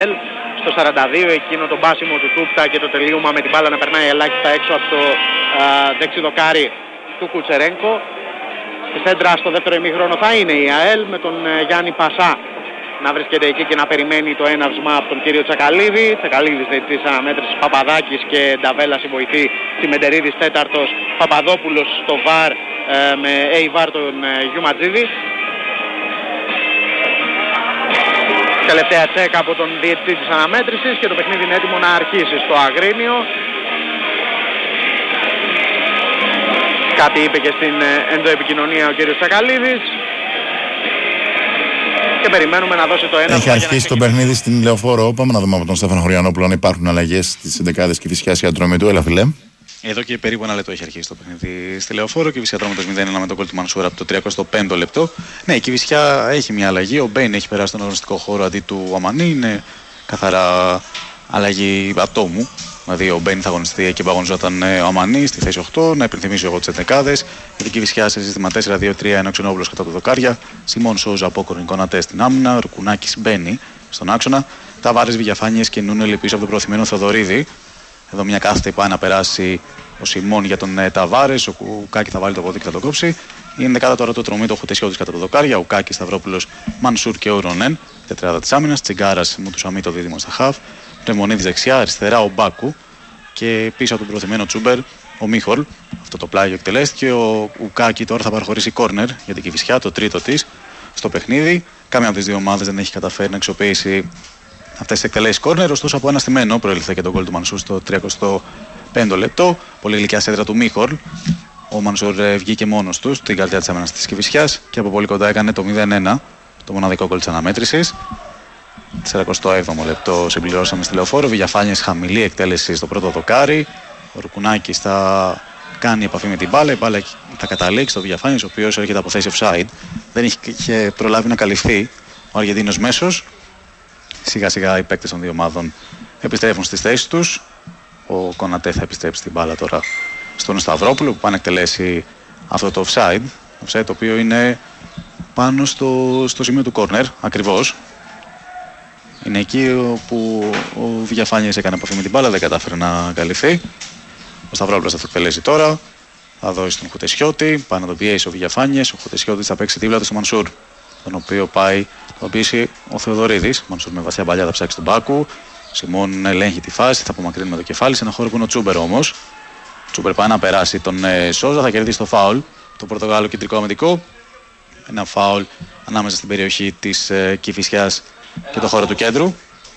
Στο 42 εκείνο το μπάσιμο του Τούπτα και το τελείωμα με την μπάλα να περνάει ελάχιστα έξω από το δεξιδοκάρι του Κουτσερένκο. Στη σέντρα στο δεύτερο ημίχρονο θα είναι η ΑΕΛ με τον Γιάννη Πασά να βρίσκεται εκεί και να περιμένει το έναυσμα από τον κύριο Τσακαλίδη. Τσακαλίδης της αναμέτρησης, Παπαδάκης και Νταβέλας η βοηθή, Τσιμεντερίδης τέταρτος, Παπαδόπουλος στο VAR με AVAR τον Γιουματζίδη. Τελευταία τσέκα από τον διαιτητή της αναμέτρησης και το παιχνίδι είναι έτοιμο να αρχίσει στο Αγρίνιο. Κάτι είπε και στην ενδοεπικοινωνία ο κύριος Τσακαλίδης. Και περιμένουμε να δώσει το ένα. Έχει αρχίσει το παιχνίδι στην Λεωφόρο. Πάμε να δούμε από τον Στέφανο Χωριανόπουλο αν υπάρχουν αλλαγές στις εντεκάδες Κηφισιάς και Ατρόμητου. Έλα φιλέ. Εδώ και περίπου ένα λεπτό έχει αρχίσει το παιχνίδι στη Λεωφόρο. Η Κηφισιά Ατρόμητος 0-1 με τον γκολ του Μανσούρα από το 35ο λεπτό. Ναι, η Κηφισιά έχει μια αλλαγή. Ο Μπέιν έχει περάσει στον αγωνιστικό χώρο αντί του Αμανί. Είναι καθαρά αλλαγή ατόμου. Δηλαδή ο Μπέιν θα αγωνιστεί και αγωνιζόταν ο Αμανί στη θέση 8. Να υπενθυμίσω εγώ τις εντεκάδες. Για την Κηφισιά σε σύστημα 4-2-3 ένα Ξενόπουλος κατά του δοκάρια. Σιμών Σόουζα από Κορνικόνατε στην άμυνα. Ρουκουνάκης μπαίνει στον άξονα. Ταβάρες, Βηγιαφάνιες και Νούνελ πίσω από τον προωθημένο Θοδωρίδη. Εδώ μια κάθετη πάει να περάσει ο Σιμών για τον Ταβάρες. Ο Ουκάκη θα βάλει το πόδι και θα το κόψει. Είναι δεκάδα τώρα το Τρομήτο, Χουτεσιώτης κατά το δοκάρια. Ουκάκη, Σταυρόπουλος, Μανσούρ και ο Ρονέν. Τετράδα της άμυνας. Τσιγκάρας, Μουτουσαμί το δίδυμο στα χαφ. Πρεμονίδης δεξιά, αριστερά ο Μπάκου. Και πίσω από τον προωθημένο Τσούμπερ ο Μίχολ. Αυτό το πλάγιο εκτελέστηκε. Ο Ουκάκη τώρα θα παραχωρήσει κόρνερ για την Κηφισιά, το τρίτο της στο παιχνίδι. Κάμια από τις δύο ομάδες δεν έχει καταφέρει να αξιοποιήσει αυτές τις εκτελέσεις κόρνερ. Ωστόσο από ένα στημένο προήλθε και τον γκολ του Μανσούρ στο 35ο λεπτό. Πολύ γλυκιά σέντρα του Μίχολ. Ο Μανσούρ βγήκε μόνος του στην καρδιά της άμυνας της Κηφισιάς και από πολύ κοντά έκανε το 0-1, το μοναδικό γκολ της αναμέτρησης. 47ο λεπτό συμπληρώσαμε στη Λεωφόρο. Βηγιαφάνιες χαμηλή εκτέλεση στο πρώτο δοκάρι. Ο Ρουκουνάκης θα κάνει επαφή με την μπάλα. Η μπάλα θα καταλήξει στο Βηγιαφάνιες, ο οποίος έρχεται από θέση offside. Δεν είχε προλάβει να καλυφθεί ο Αργεντίνος μέσος. Σιγά σιγά οι παίκτες των δύο ομάδων επιστρέφουν στις θέσεις τους. Ο Κονατέ θα επιστρέψει την μπάλα τώρα στον Σταυρόπουλο που πάει να εκτελέσει αυτό το offside. Offside το οποίο είναι πάνω στο σημείο του corner ακριβώς. Είναι εκεί που ο Βηγιαφάνιες έκανε επαφή με την μπάλα, δεν κατάφερε να καλυφθεί. Ο Σταυρόπουλος θα το εκτελέσει τώρα. Θα δώσει τον Χουτεσιώτη, πάει να τον πιέσει ο Βηγιαφάνιες. Ο Χουτεσιώτης θα παίξει δίπλα του στο Μανσούρ, τον οποίο πάει να πιέσει ο Θεοδωρίδης. Μανσούρ με βαθιά παλιά θα ψάξει τον Μπάκου. Σιμών ελέγχει τη φάση, θα απομακρύνει με το κεφάλι σε ένα χώρο που είναι ο Τσούμπερ όμως. Ο Τσούμπερ πάει να περάσει τον Σόζα, θα κερδίσει το φάουλ. Το Πορτογάλο κεντρικό αμυντικό. Ένα φάουλ ανάμεσα στην περιοχή της Κηφισιάς και το χώρο του κέντρου.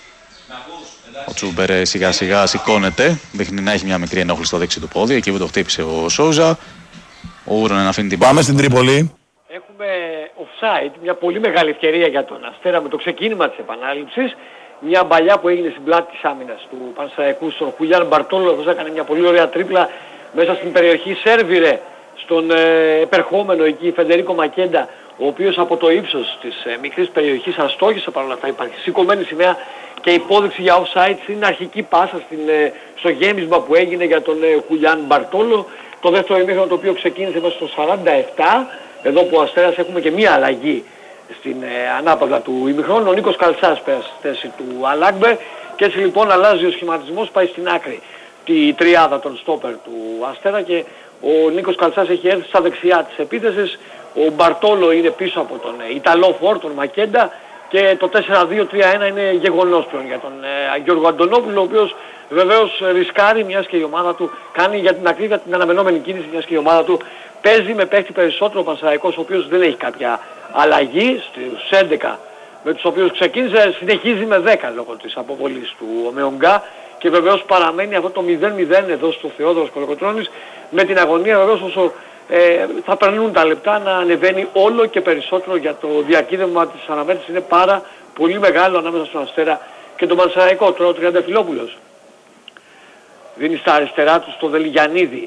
Ο Τσούμπερ σιγά σιγά σηκώνεται. Δείχνει να έχει μια μικρή ενόχληση στο δεξί του πόδι. Εκεί που το χτύπησε ο Σόουζα. Ο Ούρονεν αφήνει την μπάλα. Πάμε στην Τρίπολη. Έχουμε offside, μια πολύ μεγάλη ευκαιρία για τον Αστέρα με το ξεκίνημα της επανάληψης. Μια μπαλιά που έγινε στην πλάτη της άμυνας του Πανσεραϊκού στον Χουλιάν Μπαρτόλο. Αυτός έκανε μια πολύ ωραία τρίπλα μέσα στην περιοχή. Σέρβιρε στον επερχόμενο εκεί Φεντερίκο Μακέντα, ο οποίος από το ύψος της μικρής περιοχής αστόχησε παρόλα αυτά. Υπάρχει σηκωμένη σημαία και υπόδειξη για offside στην αρχική πάσα στο γέμισμα που έγινε για τον Χουλιάν Μπαρτόλο. Το δεύτερο ημίχρονο το οποίο ξεκίνησε μέσα στο 47. Εδώ που ο Αστέρας έχουμε και μία αλλαγή στην ανάποδα του ημιχρόνου. Ο Νίκος Καλτσάς πέρασε στη θέση του Αλάκμπε και έτσι λοιπόν αλλάζει ο σχηματισμός, πάει στην άκρη τη τριάδα των στόπερ του Αστέρα και ο Νίκος Καλτσάς έχει έρθει στα δεξιά της επίθεσης. Ο Μπαρτόλο είναι πίσω από τον Ιταλό φορ, τον Μακέντα και το 4-2-3-1 είναι γεγονός πλέον για τον Γιώργο Αντωνόπουλο, ο οποίος βεβαίως ρισκάρει μιας και η ομάδα του κάνει για την ακρίβεια την αναμενόμενη κίνηση, μιας και η ομάδα του παίζει με παίχτη περισσότερο ο Πανσεραϊκός, ο οποίος δεν έχει κάποια αλλαγή στους 11 με τους οποίους ξεκίνησε, συνεχίζει με 10 λόγω της αποβολής του Ομεονγκά και βεβαίως παραμένει αυτό το 0-0 εδώ στο Θεόδωρος Κολοκοτρώνης με την αγωνία βεβαίως όσο θα περνούν τα λεπτά να ανεβαίνει όλο και περισσότερο για το διακύβευμα της αναμέτρησης. Είναι πάρα πολύ μεγάλο ανάμεσα στον Αστέρα και τον Πανσεραϊκό. Τώρα ο Τριανταφυλόπουλος δίνει στα αριστερά του στο Δελιγιαννίδη.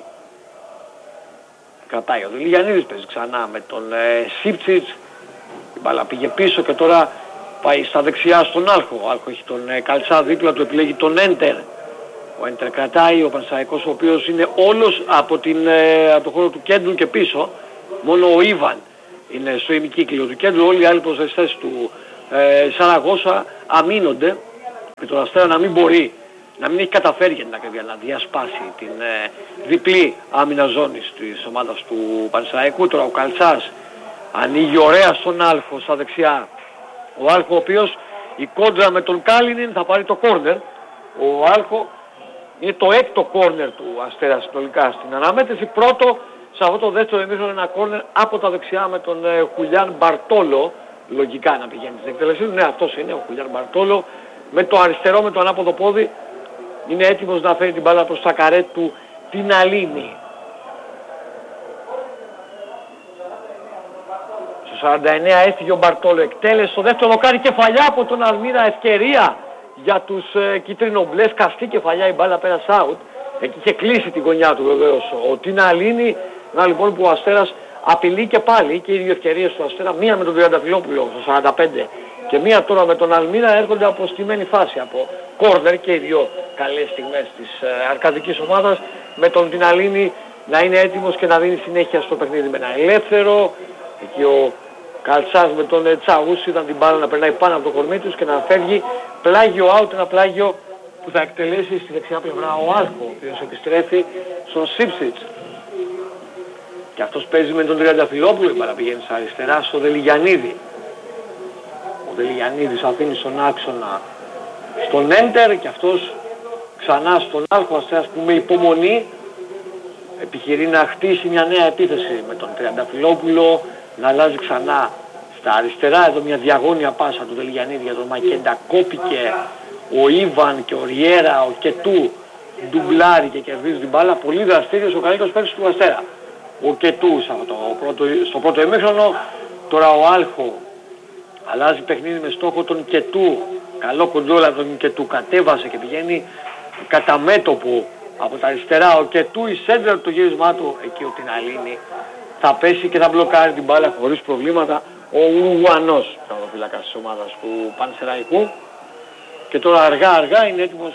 Κρατάει ο Δελιγιαννίδης, παίζει ξανά με τον Σίπτσιτς. Η μπάλα πήγε πίσω και τώρα πάει στα δεξιά στον Άλχο. Ο Άλχο έχει τον Καλτσά δίπλα του, επιλέγει τον Έντερ. Ο Έντερ κρατάει, ο Πανσεραϊκός ο οποίος είναι όλος από το χώρο του κέντρου και πίσω. Μόνο ο Ιβαν είναι στο ημικύκλιο του κέντρου. Όλοι οι άλλοι προσδεστές του Σαραγώσα αμήνονται. και τον Αστέρα να μην μπορεί, να μην έχει καταφέρει για την ακρίβεια να διασπάσει την διπλή άμυνα ζώνης της ομάδας του Πανσεραϊκού. Τώρα ο Καλτσάς ανοίγει ωραία στον Άλχο στα δεξιά. Ο Άλχο ο οποίος η κόντρα με τον Κάλινιν θα πάρει το κόρνερ. Ο Άλχο είναι το έκτο κόρνερ του Αστέρα συνολικά στην αναμέτρηση. Πρώτο σε αυτό το δεύτερο ημίχρονο ένα κόρνερ από τα δεξιά με τον Χουλιάν Μπαρτόλο. Λογικά να πηγαίνει στην εκτέλεσή του. Ναι, αυτός είναι ο Χουλιάν Μπαρτόλο. Με το αριστερό, με το ανάποδο πόδι είναι έτοιμος να φέρει την μπάλα προς τα καρέ του την Αλίνη. Στο 49 έφυγε ο Μπαρτόλο, εκτέλεσε στο δεύτερο δοκάρι, κεφαλιά από τον Αλμύρα, ευκαιρία για τους κίτρινο-μπλε, σκαστή κεφαλιά, η μπάλα πέρασε out. Εκεί είχε κλείσει την γωνιά του βεβαίως ο Τίνα Αλίνη. Να λοιπόν που ο Αστέρας απειλεί και πάλι και οι δύο ευκαιρίες του Αστέρα, μία με τον Τριανταφυλόπουλο στο 45 και μία τώρα με τον Αλμύρα, έρχονται από στημένη φάση, από κόρνερ, και οι δύο καλές στιγμές της αρκαδικής ομάδας, με τον Τιναλίνη να είναι έτοιμος και να δίνει συνέχεια στο παιχνίδι με ένα ελεύθερο. Εκεί ο Καλτσάς με τον Τσαούσι ήταν την μπάλα να περνάει πάνω από το κορμί τους και να φεύγει πλάγιο out, ένα πλάγιο που θα εκτελέσει στη δεξιά πλευρά ο Άλχο, ο οποίος επιστρέφει στον Σίψιτς. Και αυτός παίζει με τον Τριανταφυλόπουλο, η μπάλα πηγαίνει στα αριστερά στο Δελιγιαννίδη. Ο Δελιγιαννίδης αφήνει στον άξονα στον Έντερ και αυτός ξανά στον Άλχο. Αστέρας που με υπομονή επιχειρεί να χτίσει μια νέα επίθεση με τον Τριανταφυλόπουλο, να αλλάζει ξανά στα αριστερά. Εδώ μια διαγώνια πάσα του Δελιγιαννίδη για τον Μακέντα, κόπηκε ο Ιβαν και ο Ριέρα, ο Κετού ντουμπλάρει και κερδίζει την μπάλα. Πολύ δραστήριος ο καλύτερος παίκτης του Αστέρα, ο Κετού στο πρώτο ημίχρονο. Τώρα ο Άλχο αλλάζει παιχνίδι με στόχο τον Κετού. Καλό κοντρόλα τον Κετού, κατέβασε και πηγαίνει κατά μέτωπο από τα αριστερά. Ο Κετού, η σέντρα του, το γύρισμά του, εκεί ο Τιναλίνη θα πέσει και θα μπλοκάρει την μπάλα χωρίς προβλήματα. Ο Ουρουγουανός, φυλακάς της ομάδας του Πανσεραϊκού. Και τώρα αργά είναι έτοιμος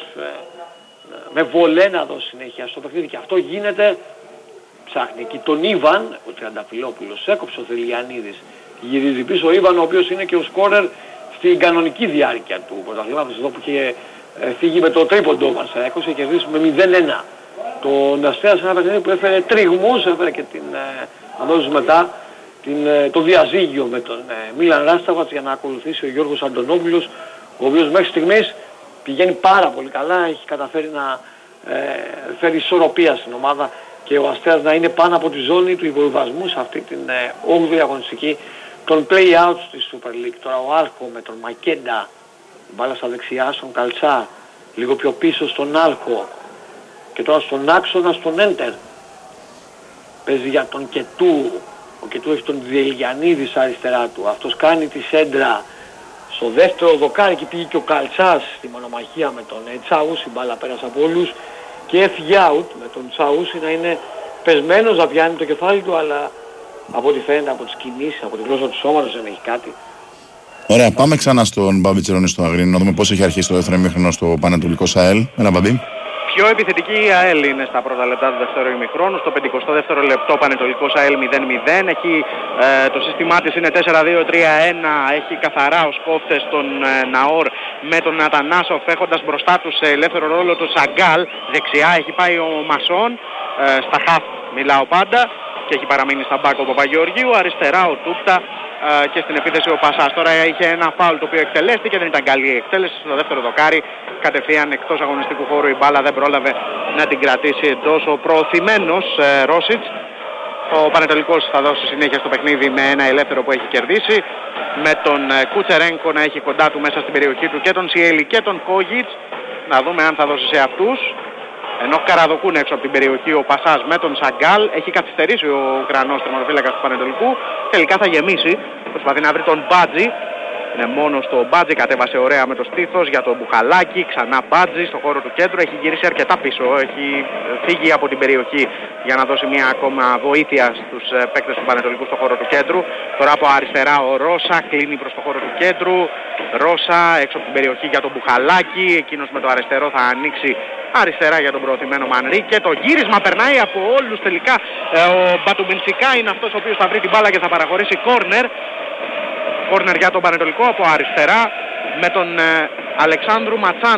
με βολέ να δώσει συνέχεια στο παιχνίδι. Και αυτό γίνεται, ψάχνει εκεί τον Ιβαν, ο Τριανταφυλόπουλος έκοψε, ο Θελιανίδης γυρίζει πίσω. Ο Ιβαν, ο οποίος είναι και ο σκόρερ στην κανονική διάρκεια του πρωταθλήματος, εδώ που είχε φύγει με το τρίποντο ο Πανσεραϊκός και κερδίσει με 0-1 τον Αστέρα σε ένα παιχνίδι που έφερε τριγμούς, έφερε και την αμέσως μετά το διαζύγιο με τον Μίλαν Ράσταβατς για να ακολουθήσει ο Γιώργος Αντωνόπουλος, ο οποίος μέχρι στιγμής πηγαίνει πάρα πολύ καλά, έχει καταφέρει να φέρει ισορροπία στην ομάδα και ο Αστέρας να είναι πάνω από τη ζώνη του υποβιβασμού σε αυτή την 8η αγωνιστική των play-outs της Super League. Τώρα ο Άλχο με τον Μακέντα, μπάλα στα δεξιά στον Καλτσά, λίγο πιο πίσω στον Άλχο και τώρα στον άξονα στον Έντερ. Παίζει για τον Κετού. Ο Κετού έχει τον Διελιανίδη στα αριστερά του. Αυτός κάνει τη σέντρα στο δεύτερο δοκάρι και πήγε και ο Καλτσάς στη μονομαχία με τον Τσαούσι. Η μπάλα πέρασε από όλους και έφυγε out με τον Τσαούσι να είναι πεσμένος, να πιάνει το κεφάλι του, αλλά από ό,τι φαίνεται από τις κινήσεις, από την γλώσσα του σώματος δεν έχει κάτι. Ωραία, πάμε ξανά στον Μπάμπη Τσερώνη στο Αγρίνο, να δούμε πώς έχει αρχίσει το δεύτερο ημίχρονο στο Πανετολικό ΣΑΕΛ. Ένα Μπάμπη. Πιο επιθετική η ΑΕΛ είναι στα πρώτα λεπτά του δεύτερου ημιχρόνου. Στο 52ο λεπτό Πανετολικός ΑΕΛ 0-0. Το σύστημά της είναι 4-2-3-1. Έχει καθαρά ως κόφτες τον Ναόρ με τον Ατανάσοφ, έχοντας μπροστά του σε ελεύθερο ρόλο τον Σαγκάλ. Δεξιά έχει πάει ο Μασόν, στα χαφ μιλάω πάντα, και έχει παραμείνει στα μπάκ ο Παπαγεωργίου. Αριστερά ο Τούπτα και στην επίθεση ο Πασάς. Τώρα είχε ένα φάουλ το οποίο εκτελέστηκε, δεν ήταν καλή η εκτέλεση. Στο δεύτερο δοκάρι κατευθείαν εκτός αγωνιστικού χώρου η μπάλα δεν πρόλαβε να την κρατήσει εντός ο προωθημένος Ρόσιτς. Ο Πανετολικός θα δώσει συνέχεια στο παιχνίδι με ένα ελεύθερο που έχει κερδίσει, με τον Κουτσερένκο να έχει κοντά του μέσα στην περιοχή του και τον Σιέλη και τον Κόγιτς. Να δούμε αν θα δώσει σε αυτούς. Ενώ καραδοκούν έξω από την περιοχή ο Πασάς με τον Σαγκάλ. Έχει καθυστερήσει ο Ουκρανός τερματοφύλακας του Πανετολικού. Τελικά θα γεμίσει. Προσπαθεί να βρει τον Μπάτζη. Είναι μόνος το Μπάτζη. Κατέβασε ωραία με το στήθος για τον Μπουχαλάκη. Ξανά Μπάτζη στο χώρο του κέντρου. Έχει γυρίσει αρκετά πίσω. Έχει φύγει από την περιοχή για να δώσει μια ακόμα βοήθεια στους παίκτες του Πανετολικού στο χώρο του κέντρου. Τώρα από αριστερά ο Ρώσα κλείνει προς το χώρο του κέντρου. Ρώσα έξω από την περιοχή για τον Μπουχαλάκη. Εκείνος με το αριστερό θα ανοίξει αριστερά για τον προωθημένο Μανρίκε. Το γύρισμα περνάει από όλους τελικά. Ο Μπατουμπινσικά είναι αυτός ο οποίος θα βρει την μπάλα και θα παραχωρήσει κόρνερ. Κόρνερ για τον Πανετολικό από αριστερά με τον Αλεξάνδρου Ματσάν